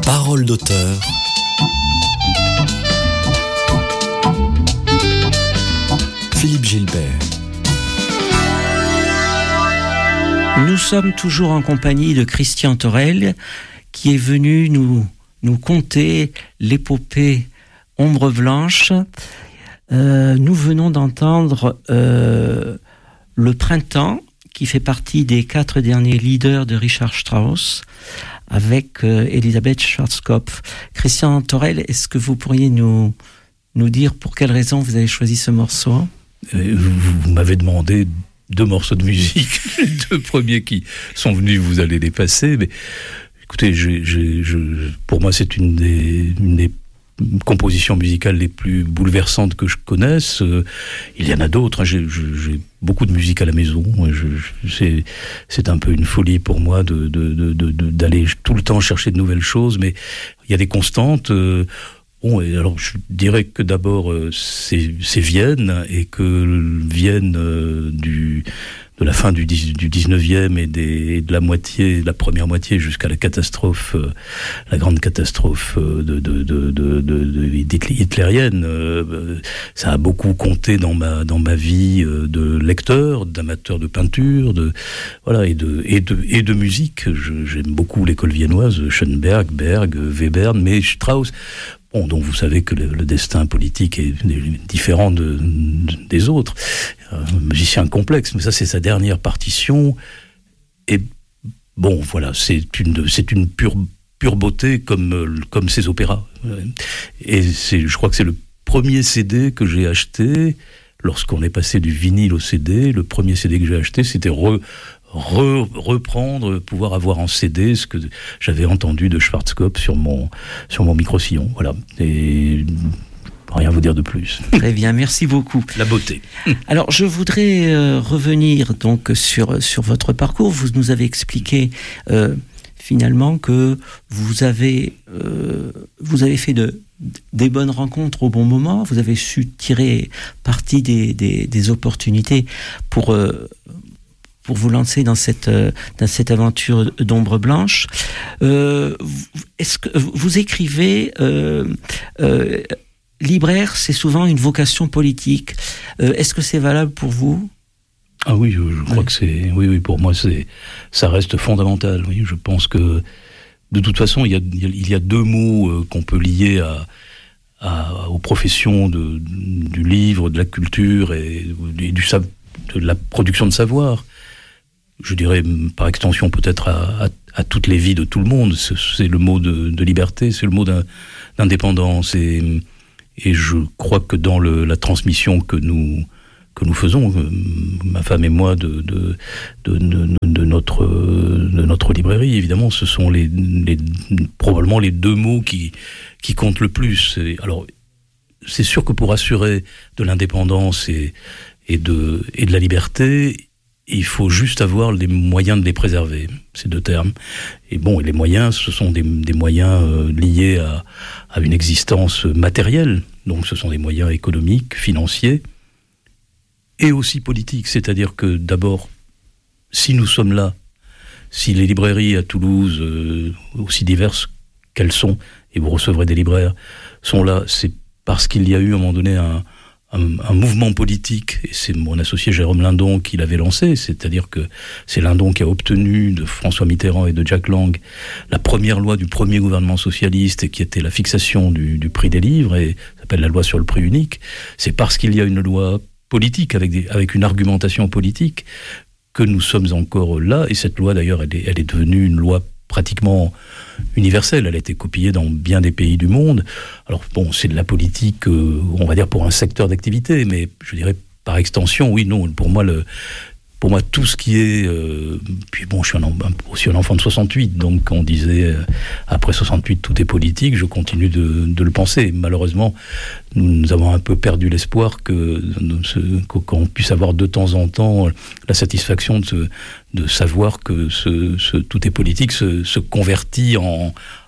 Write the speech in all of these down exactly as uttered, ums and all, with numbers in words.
Parole d'auteur. Philippe Gilbert. Nous sommes toujours en compagnie de Christian Thorel, qui est venu nous, nous conter l'épopée Ombre Blanche. Euh, nous venons d'entendre euh, Le Printemps, qui fait partie des quatre derniers leaders de Richard Strauss, avec euh, Elisabeth Schwarzkopf. Christian Thorel, est-ce que vous pourriez nous, nous dire pour quelle raison vous avez choisi ce morceau ? euh, vous, vous m'avez demandé deux morceaux de musique, les deux premiers qui sont venus, vous allez les passer, mais écoutez, j'ai, j'ai, je, pour moi c'est une des, une des compositions musicales les plus bouleversantes que je connaisse. Euh, il y en a d'autres, hein. j'ai, j'ai beaucoup de musique à la maison, je, je, c'est, c'est un peu une folie pour moi de, de, de, de, de, d'aller tout le temps chercher de nouvelles choses, mais il y a des constantes. euh, Bon, et alors je dirais que d'abord euh, c'est, c'est Vienne, et que Vienne euh, du, de la fin du, du dix-neuvième et, des, et de la moitié, de la première moitié jusqu'à la catastrophe, euh, la grande catastrophe euh, de, de, de, de, de, de hitlérienne, euh, ça a beaucoup compté dans ma, dans ma vie euh, de lecteur, d'amateur de peinture, de, voilà, et, de, et, de, et de musique. Je, j'aime beaucoup l'école viennoise, Schoenberg, Berg, Webern, mais Strauss. Bon, donc vous savez que le, le destin politique est différent de, de, des autres. Un musicien complexe, mais ça c'est sa dernière partition. Et bon, voilà, c'est une, c'est une pure, pure beauté comme, comme ses opéras. Et c'est, je crois que c'est le premier C D que j'ai acheté lorsqu'on est passé du vinyle au C D. Le premier C D que j'ai acheté, c'était re, Re, reprendre, pouvoir avoir en C D ce que j'avais entendu de Schwarzkopf sur mon, sur mon micro-sillon. Voilà. Et rien vous dire de plus. Très bien, merci beaucoup. La beauté. Alors, je voudrais euh, revenir donc sur, sur votre parcours. Vous nous avez expliqué euh, finalement que vous avez, euh, vous avez fait de, des bonnes rencontres au bon moment. Vous avez su tirer parti des, des, des opportunités pour... Euh, pour vous lancer dans cette, dans cette aventure d'Ombre Blanche. Euh, est-ce que vous écrivez euh, euh, libraire, c'est souvent une vocation politique. Euh, est-ce que c'est valable pour vous ? Ah oui, je, je crois oui. que c'est... Oui, oui, pour moi, c'est, ça reste fondamental. Oui, je pense que, de toute façon, il y a, il y a deux mots euh, qu'on peut lier à, à, aux professions de, du livre, de la culture et, et du, de la production de savoir. Je dirais par extension peut-être à, à, à toutes les vies de tout le monde. C'est, c'est le mot de, de liberté, c'est le mot d'indépendance. Et, et je crois que dans le, la transmission que nous, que nous faisons, ma femme et moi, de, de, de, de, de, notre, de notre librairie, évidemment, ce sont les, les, probablement les deux mots qui, qui comptent le plus. Et alors, c'est sûr que pour assurer de l'indépendance et, et, de, et de la liberté, il faut juste avoir les moyens de les préserver, ces deux termes. Et bon, et les moyens, ce sont des, des moyens euh, liés à, à une existence matérielle. Donc ce sont des moyens économiques, financiers, et aussi politiques. C'est-à-dire que d'abord, si nous sommes là, si les librairies à Toulouse, euh, aussi diverses qu'elles sont, et vous recevrez des libraires, sont là, c'est parce qu'il y a eu à un moment donné un... Un, un mouvement politique, et c'est mon associé Jérôme Lindon qui l'avait lancé, c'est-à-dire que c'est Lindon qui a obtenu de François Mitterrand et de Jack Lang la première loi du premier gouvernement socialiste, et qui était la fixation du, du prix des livres, et ça s'appelle la loi sur le prix unique. C'est parce qu'il y a une loi politique, avec, des, avec une argumentation politique, que nous sommes encore là, et cette loi d'ailleurs, elle est, elle est devenue une loi pratiquement universelle, elle a été copiée dans bien des pays du monde. Alors bon, c'est de la politique, euh, on va dire pour un secteur d'activité, mais je dirais par extension, oui, non, pour moi, le, pour moi tout ce qui est... Euh, puis bon, je suis un, aussi un enfant de soixante-huit, donc on disait, euh, après soixante-huit, tout est politique, je continue de, de le penser. Malheureusement, nous, nous avons un peu perdu l'espoir que, ce, qu'on puisse avoir de temps en temps la satisfaction de, se, de savoir que ce, ce tout est politique se, se convertit en,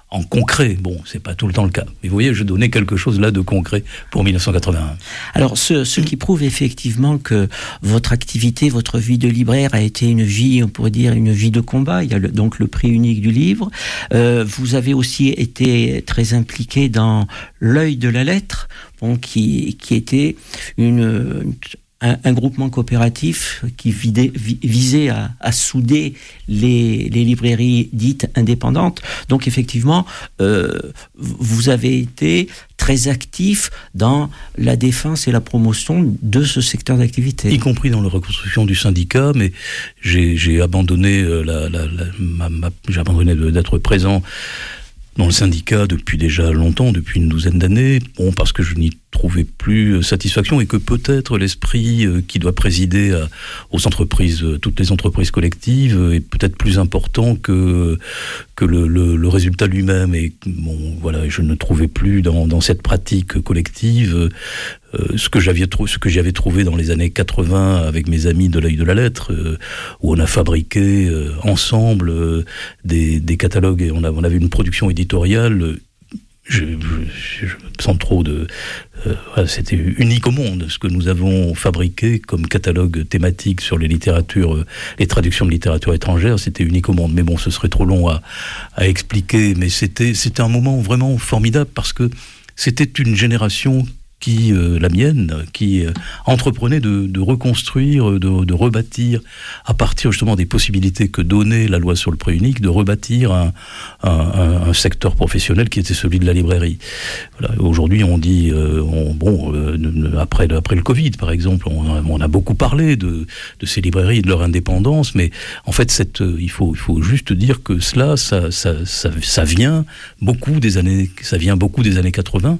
en concret. Bon, c'est pas tout le temps le cas. Mais vous voyez, je donnais quelque chose là de concret pour mille neuf cent quatre-vingt-un. Alors, ce, ce qui prouve effectivement que votre activité, votre vie de libraire a été une vie, on pourrait dire, une vie de combat. Il y a le, donc le prix unique du livre. Euh, vous avez aussi été très impliqué dans l'œil de la lettre, bon, qui, qui était une... une Un, un groupement coopératif qui vidait, visait à, à souder les, les librairies dites indépendantes. Donc effectivement, euh, vous avez été très actif dans la défense et la promotion de ce secteur d'activité. Y compris dans la reconstruction du syndicat, mais j'ai, j'ai abandonné, la, la, la, ma, ma, j'ai abandonné d'être présent dans le syndicat depuis déjà longtemps, depuis une douzaine d'années, bon, parce que je n'y trouvais plus satisfaction et que peut-être l'esprit qui doit présider à, aux entreprises, toutes les entreprises collectives, est peut-être plus important que, que le, le, le résultat lui-même. Et bon, voilà, je ne trouvais plus dans, dans cette pratique collective euh, ce que j'avais trou- ce que j'avais trouvé dans les années quatre-vingts avec mes amis de l'œil de la lettre, euh, où on a fabriqué euh, ensemble euh, des, des catalogues et on, a, on avait une production éditoriale. Euh, Je, je, je, sans trop de... Euh, voilà, c'était unique au monde, ce que nous avons fabriqué comme catalogue thématique sur les littératures, euh, les traductions de littérature étrangère, c'était unique au monde. Mais bon, ce serait trop long à, à expliquer, mais c'était, c'était un moment vraiment formidable parce que c'était une génération qui, euh, la mienne, qui euh, entreprenait de, de reconstruire, de, de rebâtir, à partir justement des possibilités que donnait la loi sur le prix unique, de rebâtir un, un, un secteur professionnel qui était celui de la librairie. Voilà. Aujourd'hui, on dit, euh, on, bon, euh, après, après le Covid, par exemple, on a, on a beaucoup parlé de, de ces librairies et de leur indépendance, mais en fait, cette, il faut, il faut juste dire que cela, ça, ça, ça, ça vient beaucoup des années, ça vient beaucoup des années quatre-vingts.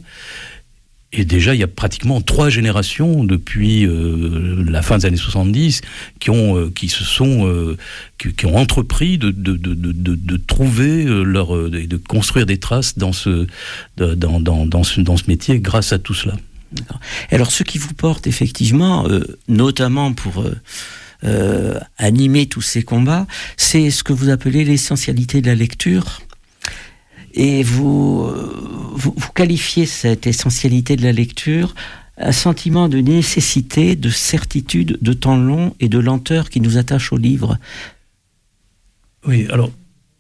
Et déjà, il y a pratiquement trois générations depuis euh, la fin des années soixante-dix qui ont, euh, qui se sont, euh, qui, qui ont entrepris de, de, de, de, de trouver leur, de, de construire des traces dans ce, de, dans, dans, dans ce, dans ce métier grâce à tout cela. D'accord. Alors, ce qui vous porte effectivement, euh, notamment pour euh, euh, animer tous ces combats, c'est ce que vous appelez l'essentialité de la lecture. Et vous, vous, vous qualifiez cette essentialité de la lecture, un sentiment de nécessité, de certitude, de temps long et de lenteur qui nous attache au livre. Oui, alors,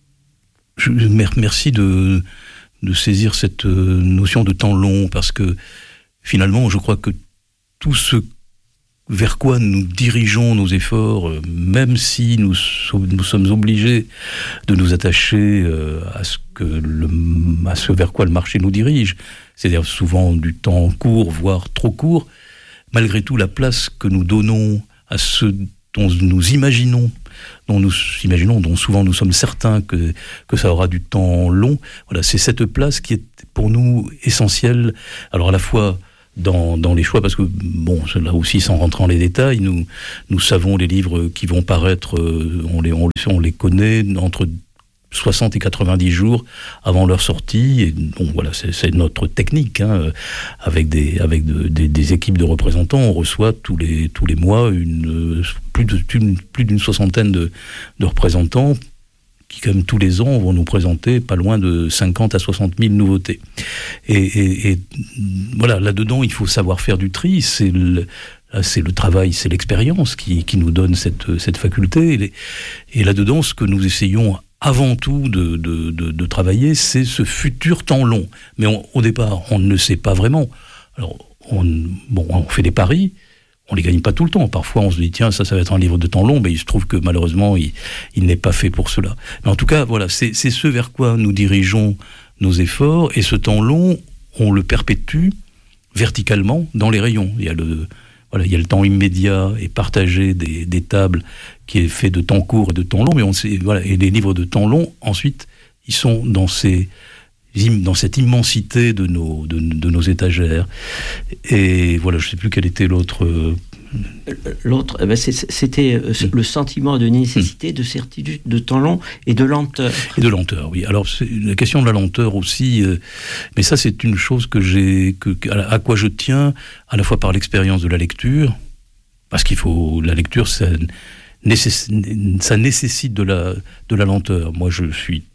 je, merci de, de saisir cette notion de temps long, parce que finalement, je crois que tout ce vers quoi nous dirigeons nos efforts, même si nous, nous sommes obligés de nous attacher à ce, que le, à ce vers quoi le marché nous dirige, c'est-à-dire souvent du temps court, voire trop court, malgré tout la place que nous donnons à ce dont nous imaginons, dont nous imaginons, dont souvent nous sommes certains que, que ça aura du temps long, voilà, c'est cette place qui est pour nous essentielle, alors à la fois Dans, dans les choix, parce que, bon, là aussi, sans rentrer dans les détails, nous, nous savons les livres qui vont paraître, euh, on, les, on, on les connaît entre soixante et quatre-vingt-dix jours avant leur sortie, et bon, voilà, c'est, c'est notre technique, hein, avec, des, avec de, des, des équipes de représentants, on reçoit tous les, tous les mois une, plus, de, une, plus d'une soixantaine de, de représentants, qui, comme tous les ans, vont nous présenter pas loin de cinquante à soixante mille nouveautés. Et, et, et voilà, là-dedans, il faut savoir faire du tri, c'est le, là, c'est le travail, c'est l'expérience qui, qui nous donne cette, cette faculté. Et, et là-dedans, ce que nous essayons avant tout de, de, de, de travailler, c'est ce futur temps long. Mais on, au départ, on ne le sait pas vraiment. Alors, on, bon, on fait des paris, on les gagne pas tout le temps. Parfois, on se dit, tiens, ça, ça va être un livre de temps long, mais il se trouve que malheureusement, il, il n'est pas fait pour cela. Mais en tout cas, voilà, c'est, c'est ce vers quoi nous dirigeons nos efforts, et ce temps long, on le perpétue verticalement dans les rayons. Il y a le, voilà, il y a le temps immédiat et partagé des, des tables qui est fait de temps court et de temps long, mais on sait, voilà, et les livres de temps long, ensuite, ils sont dans ces, dans cette immensité de nos, de, de nos étagères. Et voilà, je ne sais plus quel était l'autre... Euh... L'autre, eh ben c'est, c'était euh, mmh. le sentiment de nécessité, mmh. de certitude, de temps long et de lenteur. Et de lenteur, oui. Alors, c'est la question de la lenteur aussi, euh, mais ça, c'est une chose que j'ai, que, à, à quoi je tiens, à la fois par l'expérience de la lecture, parce qu'il faut... La lecture, ça, nécess, ça nécessite de la, de la lenteur. Moi, je suis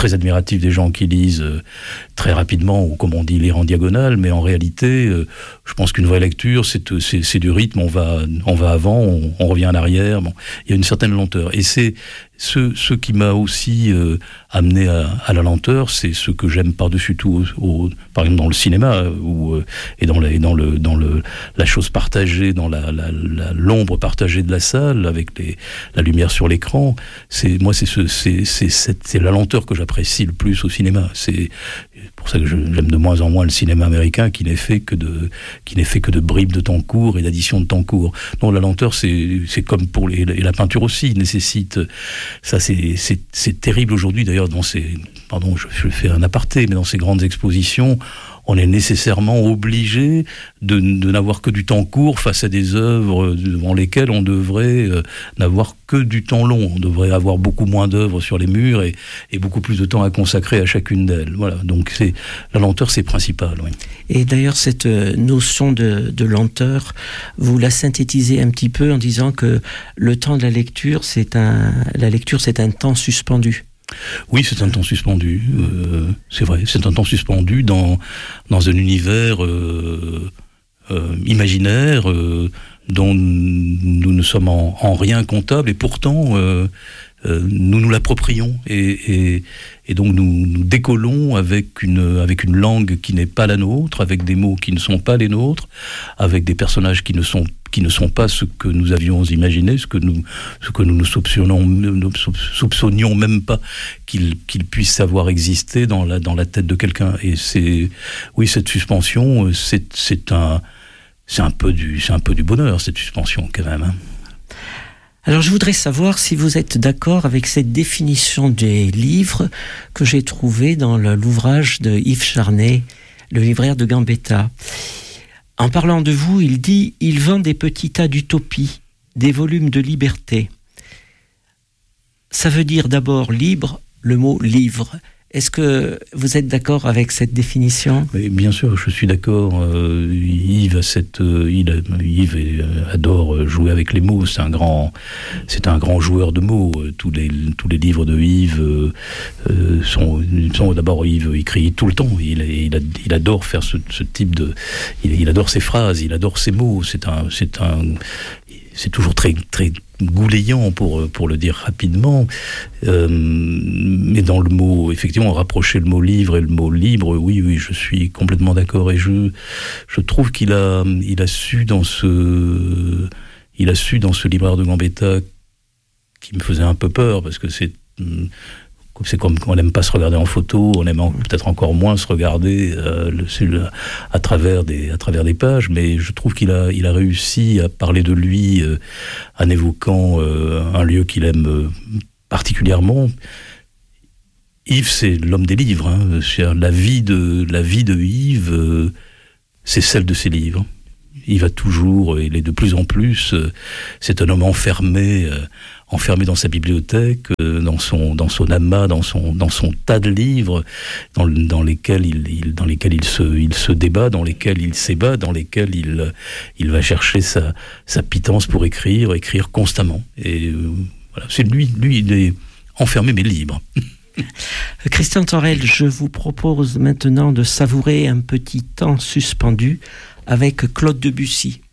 très admiratif des gens qui lisent euh, très rapidement, ou comme on dit, lire en diagonale, mais en réalité, euh, je pense qu'une vraie lecture, c'est, c'est, c'est du rythme, on va, on va avant, on, on revient en arrière, bon, il y a une certaine lenteur. Et c'est ce, ce qui m'a aussi euh, amené à, à la lenteur, c'est ce que j'aime par-dessus tout, au, au, par exemple dans le cinéma, ou, euh, et dans, la, dans, le, dans le, la chose partagée, dans la, la, la, l'ombre partagée de la salle, avec les, la lumière sur l'écran. C'est, moi, c'est, ce, c'est, c'est, c'est, c'est la lenteur que j'apprécie le plus au cinéma. C'est pour ça que je, j'aime de moins en moins le cinéma américain, qui n'est fait que de, qui n'est fait que de bribes de temps court et d'addition de temps court. Non, la lenteur, c'est, c'est comme pour les, et la peinture aussi nécessite. Ça, c'est, c'est, c'est terrible aujourd'hui. D'ailleurs, dans ces, pardon, je, je fais un aparté, mais dans ces grandes expositions, on est nécessairement obligé de, de n'avoir que du temps court face à des œuvres devant lesquelles on devrait euh, n'avoir que du temps long. On devrait avoir beaucoup moins d'œuvres sur les murs et, et beaucoup plus de temps à consacrer à chacune d'elles. Voilà. Donc c'est, la lenteur, c'est principal. Oui. Et d'ailleurs, cette notion de, de lenteur, vous la synthétisez un petit peu en disant que le temps de la lecture, c'est un, la lecture, c'est un temps suspendu. Oui, c'est un temps suspendu, euh, c'est vrai, c'est un temps suspendu dans, dans un univers euh, euh, imaginaire euh, dont nous ne sommes en, en rien comptables, et pourtant euh, euh, nous nous l'approprions, et, et, et donc nous, nous décollons avec une, avec une langue qui n'est pas la nôtre, avec des mots qui ne sont pas les nôtres, avec des personnages qui ne sont qui ne sont pas ce que nous avions imaginé, ce que nous, ce que nous ne soupçonnons, nous soupçonnions même pas qu'il, qu'il puisse avoir existé dans la, dans la tête de quelqu'un. Et c'est, oui, cette suspension, c'est, c'est un, c'est un peu du, c'est un peu du bonheur, cette suspension, quand même, hein. Alors, je voudrais savoir si vous êtes d'accord avec cette définition des livres que j'ai trouvée dans le, l'ouvrage de Yves Charnay, le libraire de Gambetta. En parlant de vous, il dit « Il vend des petits tas d'utopie, des volumes de liberté ». Ça veut dire d'abord libre, le mot « livre ». Est-ce que vous êtes d'accord avec cette définition ? Mais bien sûr, je suis d'accord. Euh, Yves, a cette, euh, il a, Yves euh, adore jouer avec les mots. C'est un grand, c'est un grand joueur de mots. Tous les, tous les livres de Yves euh, euh, sont, sont d'abord Yves écrit tout le temps. Il, il, il adore faire ce, ce type de, il, il adore ses phrases, il adore ses mots. C'est un, c'est un, c'est toujours très, très goulayant pour, pour le dire rapidement, euh, mais dans le mot, effectivement, rapprocher le mot livre et le mot libre, oui, oui, je suis complètement d'accord, et je, je trouve qu'il a, il a su dans ce, il a su dans ce libraire de Gambetta, qui me faisait un peu peur, parce que c'est, c'est comme quand on n'aime pas se regarder en photo, on aime peut-être encore moins se regarder euh, le, à, travers des, à travers des pages, mais je trouve qu'il a, il a réussi à parler de lui euh, en évoquant euh, un lieu qu'il aime euh, particulièrement. Yves, c'est l'homme des livres, hein. La vie de, la vie de Yves, euh, c'est celle de ses livres. Il va toujours, il est de plus en plus, euh, c'est un homme enfermé, euh, enfermé dans sa bibliothèque, euh, dans son, dans son amas, dans son, dans son tas de livres, dans, dans lesquels il, il, dans lesquels il se, il se débat, dans lesquels il s'ébat, dans lesquels il, il va chercher sa, sa pitance pour écrire, écrire constamment. Et euh, voilà, c'est lui, lui, il est enfermé mais libre. Christian Thorel, je vous propose maintenant de savourer un petit temps suspendu avec Claude Debussy.